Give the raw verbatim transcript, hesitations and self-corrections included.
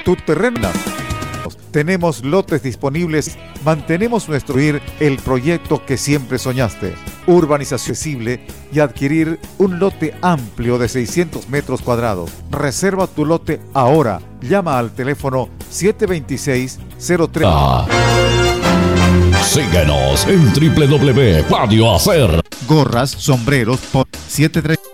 tu terreno. Tenemos lotes disponibles. Mantenemos nuestro ir el proyecto que siempre soñaste. Urbanización accesible y adquirir un lote amplio de seiscientos metros cuadrados. Reserva tu lote ahora. Llama al teléfono siete dos seis, cero tres. Ah. Síguenos en doble u doble u doble u punto radio hacer. Gorras, sombreros, por siete tres.